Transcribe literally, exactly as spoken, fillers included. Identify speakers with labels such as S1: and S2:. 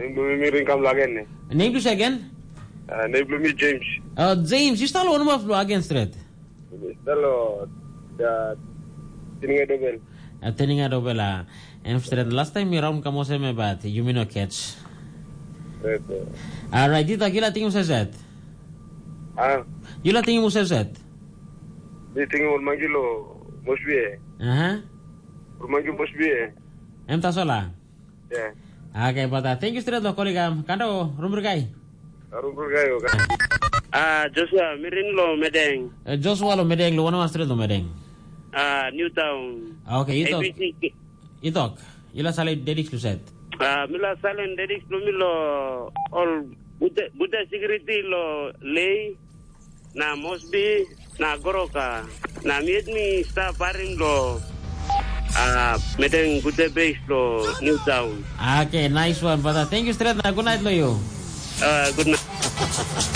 S1: Blumi come again.
S2: Name to say again?
S1: Uh, name Blumi James.
S2: Uh, James, you still one of again straight.
S1: Hello. The Tininga double.
S2: A Tininga double. And straight last time you round come me bat, you mean no catch. All right, dito kila tingin mo sa set?
S1: Ah.
S2: Kila tingin mo sa set?
S1: Di tingin mo mangilo mosbi eh.
S2: Aha.
S1: Mangilo mosbi eh.
S2: Em ta sola?
S1: Yeah.
S2: Okay, bata. Thank you straight lo kolega. Kando rumur kai.
S1: Rumur kai oka. Ah, Joshua mirin lo medeng.
S2: Joshua lo medeng lo wana straight lo medeng.
S1: Ah, Newtown.
S2: Okay, itok. Itok. Ila sale dedix lu set.
S1: Ah, mila salen dedix lu milo all buta buta security lo lay na Mosby na Goroka na mietmi sta paring lo ah medeng buta base lo Newtown.
S2: Okay, nice one, brother. Thank you straight na good night lo yo.
S1: Uh, good night.